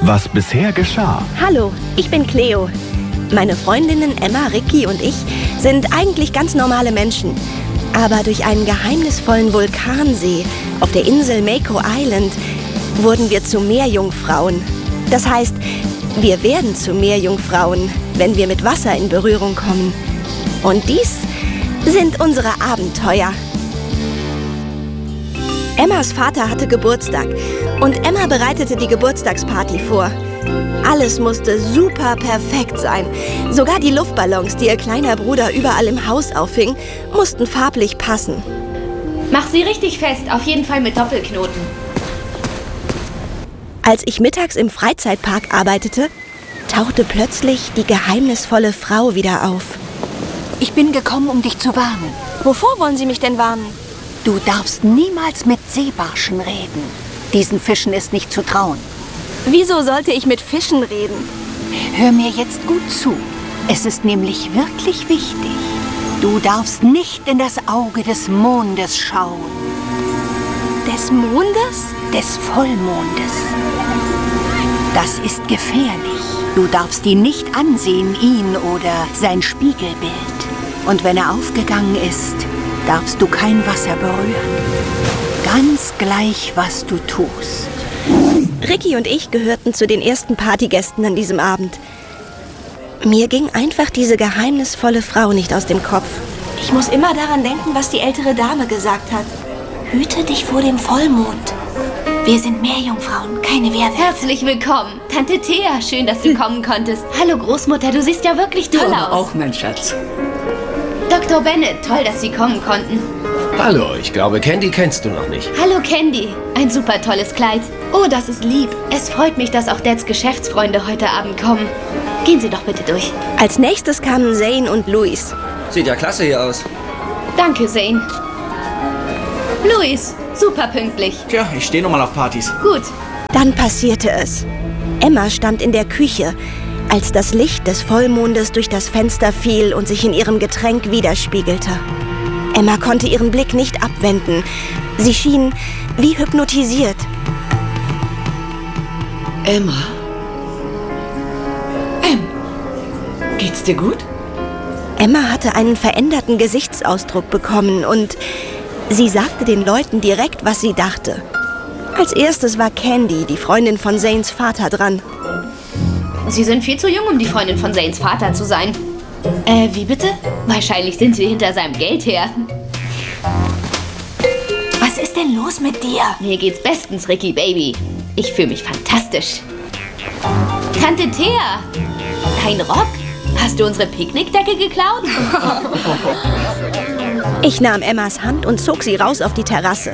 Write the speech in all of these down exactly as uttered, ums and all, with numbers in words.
was bisher geschah. Hallo, ich bin Cleo. Meine Freundinnen Emma, Ricky und ich sind eigentlich ganz normale Menschen. Aber durch einen geheimnisvollen Vulkansee auf der Insel Mako Island wurden wir zu Meerjungfrauen. Das heißt, wir werden zu Meerjungfrauen, wenn wir mit Wasser in Berührung kommen. Und dies sind unsere Abenteuer. Emmas Vater hatte Geburtstag und Emma bereitete die Geburtstagsparty vor. Alles musste super perfekt sein. Sogar die Luftballons, die ihr kleiner Bruder überall im Haus auffing, mussten farblich passen. Mach sie richtig fest, auf jeden Fall mit Doppelknoten. Als ich mittags im Freizeitpark arbeitete, tauchte plötzlich die geheimnisvolle Frau wieder auf. Ich bin gekommen, um dich zu warnen. Wovor wollen Sie mich denn warnen? Du darfst niemals mit Seebarschen reden. Diesen Fischen ist nicht zu trauen. Wieso sollte ich mit Fischen reden? Hör mir jetzt gut zu. Es ist nämlich wirklich wichtig. Du darfst nicht in das Auge des Mondes schauen. Des Mondes? Des Vollmondes. Das ist gefährlich. Du darfst ihn nicht ansehen, ihn oder sein Spiegelbild. Und wenn er aufgegangen ist, darfst du kein Wasser berühren. Ganz gleich, was du tust. Ricky und ich gehörten zu den ersten Partygästen an diesem Abend. Mir ging einfach diese geheimnisvolle Frau nicht aus dem Kopf. Ich muss immer daran denken, was die ältere Dame gesagt hat. Hüte dich vor dem Vollmond. Wir sind Meerjungfrauen, keine Werwölfe. Herzlich willkommen, Tante Thea. Schön, dass du kommen konntest. Hallo Großmutter, du siehst ja wirklich toll Du aus. auch, mein Schatz. Doktor Bennett, toll, dass Sie kommen konnten. Hallo, ich glaube, Candy kennst du noch nicht. Hallo Candy, ein super tolles Kleid. Oh, das ist lieb. Es freut mich, dass auch Dads Geschäftsfreunde heute Abend kommen. Gehen Sie doch bitte durch. Als nächstes kamen Zane und Luis. Sieht ja klasse hier aus. Danke, Zane. Luis, super pünktlich. Tja, ich stehe nun mal auf Partys. Gut. Dann passierte es. Emma stand in der Küche, als das Licht des Vollmondes durch das Fenster fiel und sich in ihrem Getränk widerspiegelte. Emma konnte ihren Blick nicht abwenden. Sie schien wie hypnotisiert. Emma? Em, geht's dir gut? Emma hatte einen veränderten Gesichtsausdruck bekommen und sie sagte den Leuten direkt, was sie dachte. Als erstes war Candy, die Freundin von Zanes Vater, dran. Sie sind viel zu jung, um die Freundin von Zanes Vater zu sein. Äh, wie bitte? Wahrscheinlich sind Sie hinter seinem Geld her. Was ist denn los mit dir? Mir geht's bestens, Ricky Baby. Ich fühle mich fantastisch. Tante Thea, dein Rock? Hast du unsere Picknickdecke geklaut? Ich nahm Emmas Hand und zog sie raus auf die Terrasse.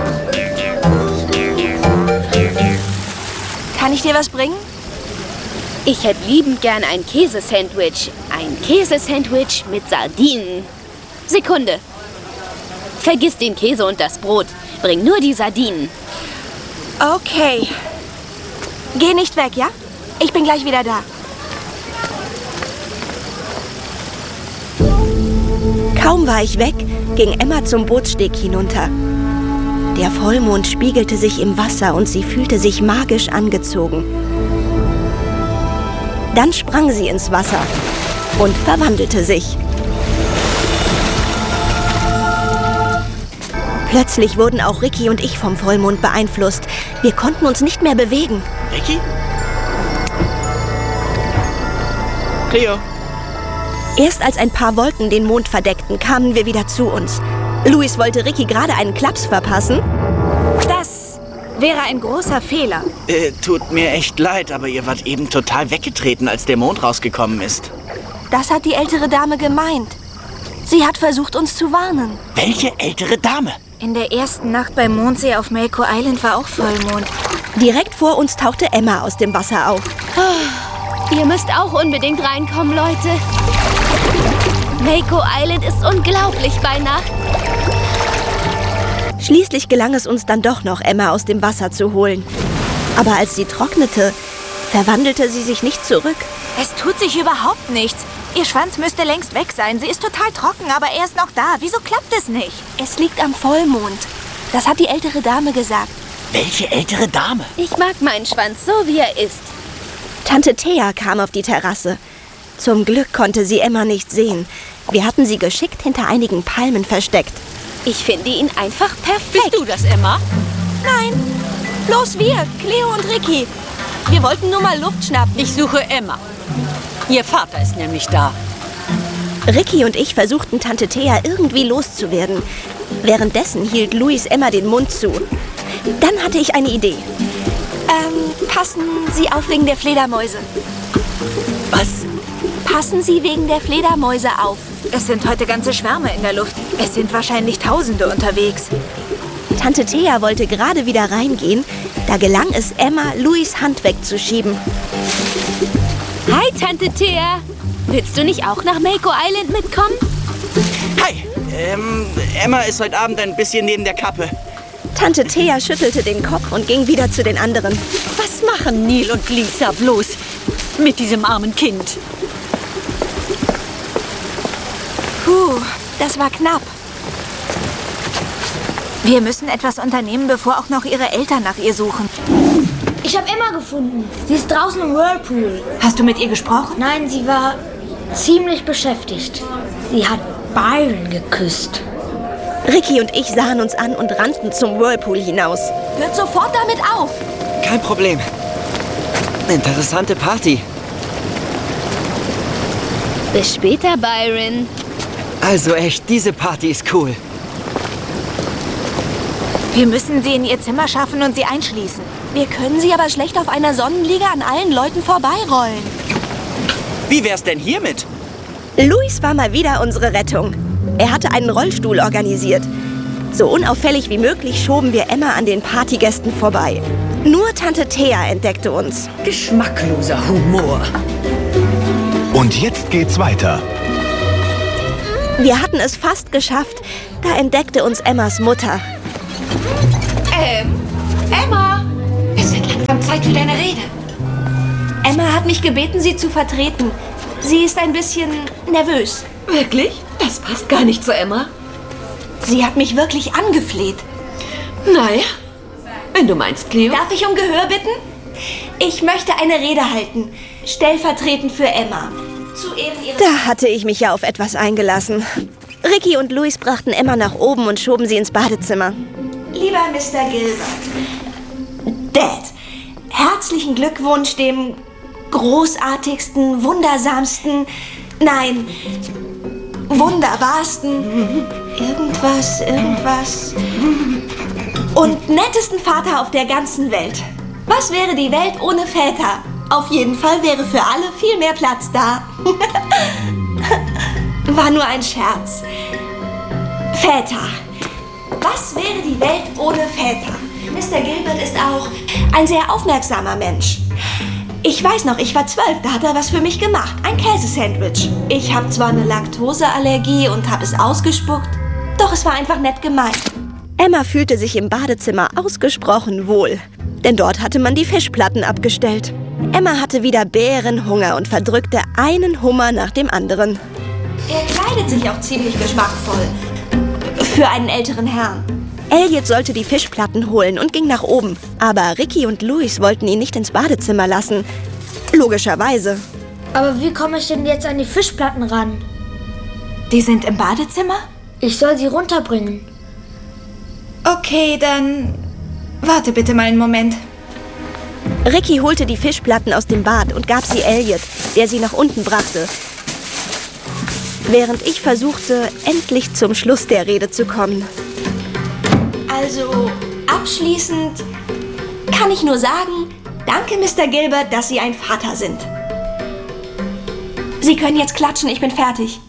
Kann ich dir was bringen? Ich hätte liebend gern ein Käsesandwich. Ein Käsesandwich mit Sardinen. Sekunde. Vergiss den Käse und das Brot. Bring nur die Sardinen. Okay. Geh nicht weg, ja? Ich bin gleich wieder da. Kaum war ich weg, ging Emma zum Bootssteg hinunter. Der Vollmond spiegelte sich im Wasser und sie fühlte sich magisch angezogen. Dann sprang sie ins Wasser und verwandelte sich. Plötzlich wurden auch Ricky und ich vom Vollmond beeinflusst. Wir konnten uns nicht mehr bewegen. Ricky? Cleo? Erst als ein paar Wolken den Mond verdeckten, kamen wir wieder zu uns. Luis wollte Ricky gerade einen Klaps verpassen. Das wäre ein großer Fehler. Äh, tut mir echt leid, aber ihr wart eben total weggetreten, als der Mond rausgekommen ist. Das hat die ältere Dame gemeint. Sie hat versucht, uns zu warnen. Welche ältere Dame? In der ersten Nacht beim Mondsee auf Mako Island war auch Vollmond. Direkt vor uns tauchte Emma aus dem Wasser auf. Oh, ihr müsst auch unbedingt reinkommen, Leute. Mako Island ist unglaublich bei Nacht. Schließlich gelang es uns dann doch noch, Emma aus dem Wasser zu holen. Aber als sie trocknete, verwandelte sie sich nicht zurück. Es tut sich überhaupt nichts. Ihr Schwanz müsste längst weg sein. Sie ist total trocken, aber er ist noch da. Wieso klappt es nicht? Es liegt am Vollmond. Das hat die ältere Dame gesagt. Welche ältere Dame? Ich mag meinen Schwanz so, wie er ist. Tante Thea kam auf die Terrasse. Zum Glück konnte sie Emma nicht sehen. Wir hatten sie geschickt hinter einigen Palmen versteckt. Ich finde ihn einfach perfekt. Bist du das, Emma? Nein, bloß wir, Cleo und Ricky. Wir wollten nur mal Luft schnappen. Ich suche Emma. Ihr Vater ist nämlich da. Ricky und ich versuchten Tante Thea irgendwie loszuwerden. Währenddessen hielt Luis Emma den Mund zu. Dann hatte ich eine Idee. Ähm, passen Sie auf wegen der Fledermäuse. Was? Passen Sie wegen der Fledermäuse auf. Es sind heute ganze Schwärme in der Luft. Es sind wahrscheinlich Tausende unterwegs. Tante Thea wollte gerade wieder reingehen, da gelang es Emma, Luis Hand wegzuschieben. Hi, Tante Thea. Willst du nicht auch nach Mako Island mitkommen? Hi, ähm, Emma ist heute Abend ein bisschen neben der Kappe. Tante Thea schüttelte den Kopf und ging wieder zu den anderen. Was machen Neil und Lisa bloß mit diesem armen Kind? Puh, das war knapp. Wir müssen etwas unternehmen, bevor auch noch ihre Eltern nach ihr suchen. Ich habe Emma gefunden. Sie ist draußen im Whirlpool. Hast du mit ihr gesprochen? Nein, sie war ziemlich beschäftigt. Sie hat Byron geküsst. Ricky und ich sahen uns an und rannten zum Whirlpool hinaus. Hört sofort damit auf. Kein Problem. Interessante Party. Bis später, Byron. Also echt, diese Party ist cool. Wir müssen sie in ihr Zimmer schaffen und sie einschließen. Wir können sie aber schlecht auf einer Sonnenliege an allen Leuten vorbeirollen. Wie wär's denn hiermit? Luis war mal wieder unsere Rettung. Er hatte einen Rollstuhl organisiert. So unauffällig wie möglich schoben wir Emma an den Partygästen vorbei. Nur Tante Thea entdeckte uns. Geschmackloser Humor. Und jetzt geht's weiter. Wir hatten es fast geschafft, da entdeckte uns Emmas Mutter. Ähm, Emma, es wird langsam Zeit für deine Rede. Emma hat mich gebeten, sie zu vertreten. Sie ist ein bisschen nervös. Wirklich? Das passt gar nicht zu Emma. Sie hat mich wirklich angefleht. Naja, wenn du meinst, Cleo. Darf ich um Gehör bitten? Ich möchte eine Rede halten, stellvertretend für Emma. Zu Ehren ihres... Da hatte ich mich ja auf etwas eingelassen. Ricky und Luis brachten Emma nach oben und schoben sie ins Badezimmer. Lieber Mister Gilbert, Dad, herzlichen Glückwunsch dem großartigsten, wundersamsten, nein, wunderbarsten, irgendwas, irgendwas und nettesten Vater auf der ganzen Welt. Was wäre die Welt ohne Väter? Auf jeden Fall wäre für alle viel mehr Platz da. War nur ein Scherz. Väter. Was wäre die Welt ohne Väter? Mister Gilbert ist auch ein sehr aufmerksamer Mensch. Ich weiß noch, ich war zwölf, da hat er was für mich gemacht. Ein Käsesandwich. Ich habe zwar eine Laktoseallergie und habe es ausgespuckt, doch es war einfach nett gemeint. Emma fühlte sich im Badezimmer ausgesprochen wohl, denn dort hatte man die Fischplatten abgestellt. Emma hatte wieder Bärenhunger und verdrückte einen Hummer nach dem anderen. Er kleidet sich auch ziemlich geschmackvoll. Für einen älteren Herrn. Elliot sollte die Fischplatten holen und ging nach oben. Aber Ricky und Luis wollten ihn nicht ins Badezimmer lassen. Logischerweise. Aber wie komme ich denn jetzt an die Fischplatten ran? Die sind im Badezimmer? Ich soll sie runterbringen. Okay, dann warte bitte mal einen Moment. Ricky holte die Fischplatten aus dem Bad und gab sie Elliot, der sie nach unten brachte. Während ich versuchte, endlich zum Schluss der Rede zu kommen. Also, abschließend kann ich nur sagen, danke, Mister Gilbert, dass Sie ein Vater sind. Sie können jetzt klatschen, ich bin fertig.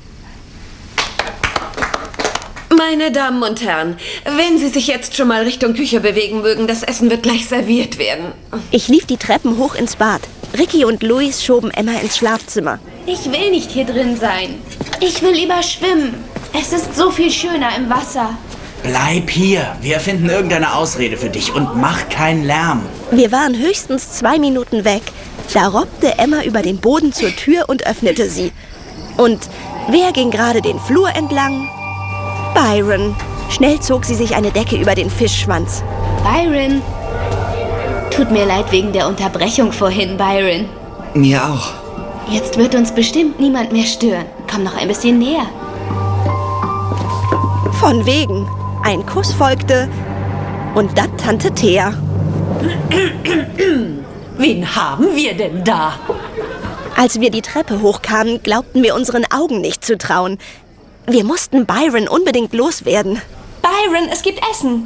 Meine Damen und Herren, wenn Sie sich jetzt schon mal Richtung Küche bewegen mögen, das Essen wird gleich serviert werden. Ich lief die Treppen hoch ins Bad. Ricky und Luis schoben Emma ins Schlafzimmer. Ich will nicht hier drin sein. Ich will lieber schwimmen. Es ist so viel schöner im Wasser. Bleib hier. Wir finden irgendeine Ausrede für dich und mach keinen Lärm. Wir waren höchstens zwei Minuten weg. Da robbte Emma über den Boden zur Tür und öffnete sie. Und wer ging gerade den Flur entlang? Byron. Schnell zog sie sich eine Decke über den Fischschwanz. Byron, Tut mir leid wegen der Unterbrechung vorhin, Byron. Mir auch. Jetzt wird uns bestimmt niemand mehr stören. Komm noch ein bisschen näher. Von wegen. Ein Kuss folgte und dann Tante Thea. Wen haben wir denn da? Als wir die Treppe hochkamen, glaubten wir unseren Augen nicht zu trauen. Wir mussten Byron unbedingt loswerden. Byron, es gibt Essen.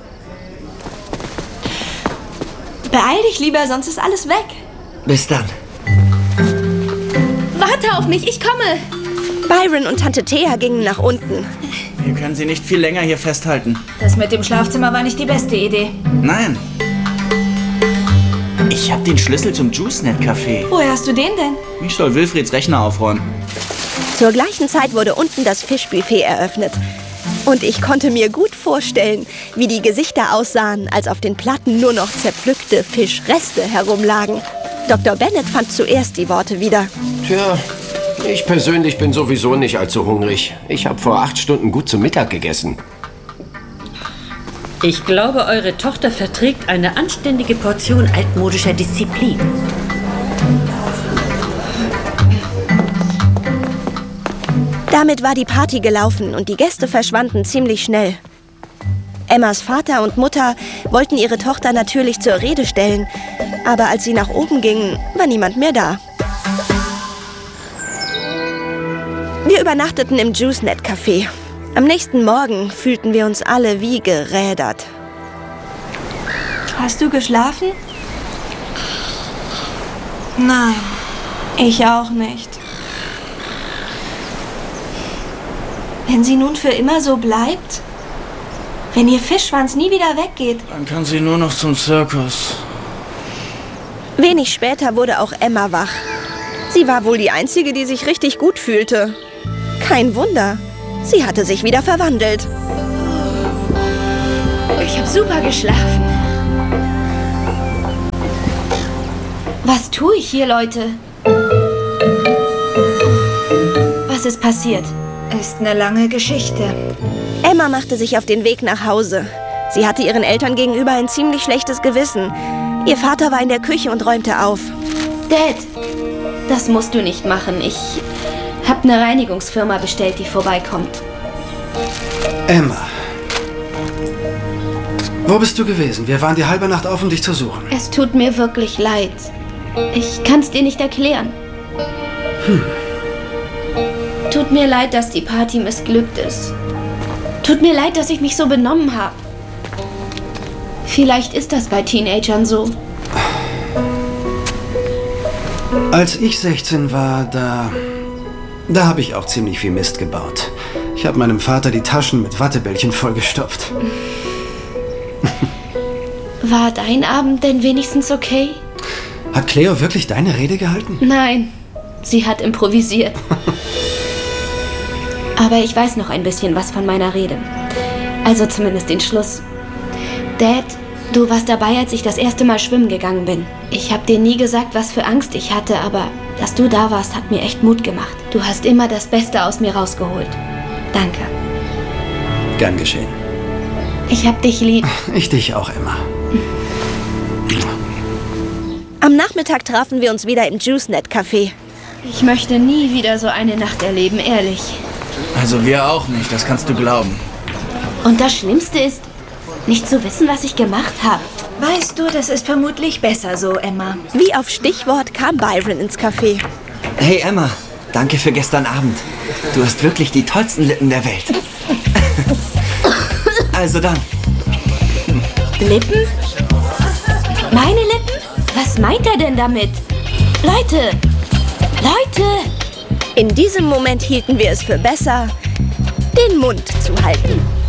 Beeil dich lieber, sonst ist alles weg. Bis dann. Warte auf mich, ich komme. Byron und Tante Thea gingen nach unten. Wir können sie nicht viel länger hier festhalten. Das mit dem Schlafzimmer war nicht die beste Idee. Nein. Ich habe den Schlüssel zum JuiceNet-Café. Woher hast du den denn? Ich soll Wilfrieds Rechner aufräumen. Zur gleichen Zeit wurde unten das Fischbuffet eröffnet. Und ich konnte mir gut vorstellen, wie die Gesichter aussahen, als auf den Platten nur noch zerpflückte Fischreste herumlagen. Doktor Bennett fand zuerst die Worte wieder. Tja, ich persönlich bin sowieso nicht allzu hungrig. Ich habe vor acht Stunden gut zu Mittag gegessen. Ich glaube, eure Tochter verträgt eine anständige Portion altmodischer Disziplin. Damit war die Party gelaufen und die Gäste verschwanden ziemlich schnell. Emmas Vater und Mutter wollten ihre Tochter natürlich zur Rede stellen, aber als sie nach oben gingen, war niemand mehr da. Wir übernachteten im JuiceNet-Café. Am nächsten Morgen fühlten wir uns alle wie gerädert. Hast du geschlafen? Nein, ich auch nicht. Wenn sie nun für immer so bleibt? Wenn ihr Fischschwanz nie wieder weggeht? Dann kann sie nur noch zum Zirkus. Wenig später wurde auch Emma wach. Sie war wohl die Einzige, die sich richtig gut fühlte. Kein Wunder. Sie hatte sich wieder verwandelt. Ich habe super geschlafen. Was tue ich hier, Leute? Was ist passiert? Ist eine lange Geschichte. Emma machte sich auf den Weg nach Hause. Sie hatte ihren Eltern gegenüber ein ziemlich schlechtes Gewissen. Ihr Vater war in der Küche und räumte auf. Dad, das musst du nicht machen. Ich habe eine Reinigungsfirma bestellt, die vorbeikommt. Emma. Wo bist du gewesen? Wir waren die halbe Nacht auf, um dich zu suchen. Es tut mir wirklich leid. Ich kann es dir nicht erklären. Hm. Tut mir leid, dass die Party missglückt ist. Tut mir leid, dass ich mich so benommen habe. Vielleicht ist das bei Teenagern so. Als ich sechzehn war, da... Da habe ich auch ziemlich viel Mist gebaut. Ich habe meinem Vater die Taschen mit Wattebällchen vollgestopft. War dein Abend denn wenigstens okay? Hat Cleo wirklich deine Rede gehalten? Nein, sie hat improvisiert. Aber ich weiß noch ein bisschen was von meiner Rede. Also zumindest den Schluss. Dad, du warst dabei, als ich das erste Mal schwimmen gegangen bin. Ich habe dir nie gesagt, was für Angst ich hatte, aber dass du da warst, hat mir echt Mut gemacht. Du hast immer das Beste aus mir rausgeholt. Danke. Gern geschehen. Ich hab dich lieb. Ich dich auch, Emma. Am Nachmittag trafen wir uns wieder im JuiceNet-Café. Ich möchte nie wieder so eine Nacht erleben, ehrlich. Also wir auch nicht, das kannst du glauben. Und das Schlimmste ist, nicht zu wissen, was ich gemacht habe. Weißt du, das ist vermutlich besser so, Emma. Wie auf Stichwort kam Byron ins Café. Hey Emma, danke für gestern Abend. Du hast wirklich die tollsten Lippen der Welt. Also dann. Lippen? Meine Lippen? Was meint er denn damit? Leute! Leute! In diesem Moment hielten wir es für besser, den Mund zu halten.